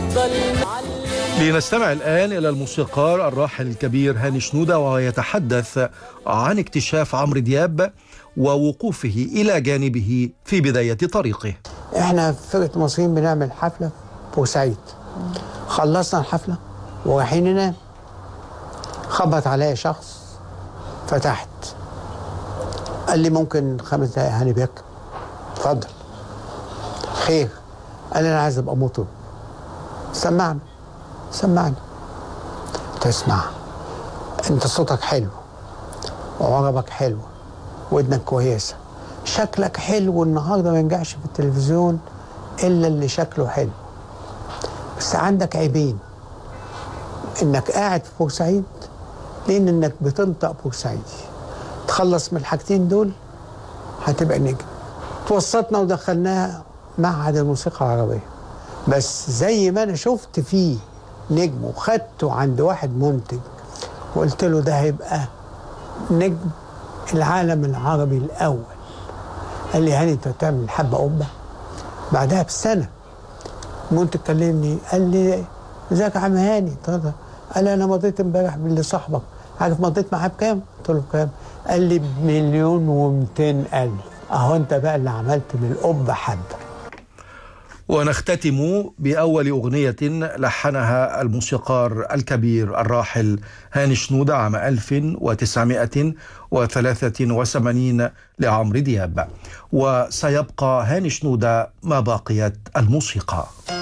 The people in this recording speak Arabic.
لنستمع الآن إلى الموسيقار الراحل الكبير هاني شنودة وهو يتحدث عن اكتشاف عمرو دياب ووقوفه إلى جانبه في بداية طريقه. احنا في فرقة المصريين بنعمل حفلة في بورسعيد. خلصنا الحفلة ورايحين ننام، خبط عليا شخص، فتحت قال لي ممكن 5 دقايق هاني بيك؟ اتفضل. خير؟ قال لي انا عايز ابقى مطرب. سمعني. تسمع، انت صوتك حلو وعربك حلو ودنك كويسه، شكلك حلو، النهارده ما ينجحش في التلفزيون الا اللي شكله حلو، بس عندك عيبين، انك قاعد في بورسعيد، لان انك بتنطق بورسعيدي. تخلص من الحاجتين دول هتبقى نجم. توسطنا ودخلناها معهد الموسيقى العربيه، بس زي ما انا شفت فيه نجم وخدته عند واحد منتج وقلت له ده هيبقى نجم العالم العربي الاول. قال لي هاني انت بتعمل حبه قبه. بعدها بسنه منتج كلمني قال لي ازيك يا عم هاني؟ قال لي انا مضيت امبارح لصاحبك، عارف مضيت معاه بكام؟ قلت له بكام؟ قال لي ب1,200,000. اهو انت بقى اللي عملت من القبه حبه. ونختتم بأول أغنية لحنها الموسيقار الكبير الراحل هاني شنودة عام 1983 لعمرو دياب، وسيبقى هاني شنودة ما بقيت الموسيقى.